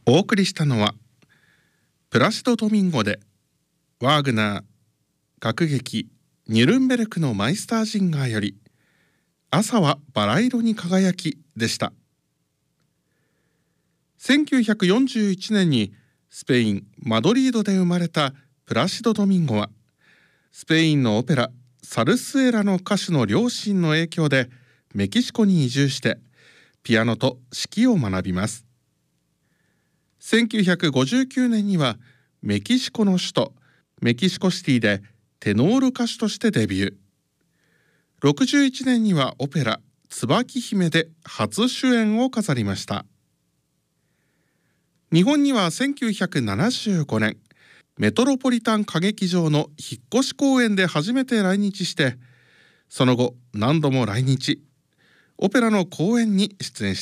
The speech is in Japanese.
お送りしたのはプラシド・ドミンゴでワーグナー楽劇ニュルンベルクのマイスタージンガーより朝はバラ色に輝きでした。1941年にスペイン・マドリードで生まれたプラシド・ドミンゴはスペインのオペラサルスエラの歌手の両親の影響でメキシコに移住してピアノと指揮を学びます。1959年にはメキシコの首都メキシコシティでテノール歌手としてデビュー。61年にはオペラ椿姫で初主演を飾りました。日本には1975年メトロポリタン歌劇場の引っ越し公演で初めて来日して、その後何度も来日オペラの公演に出演して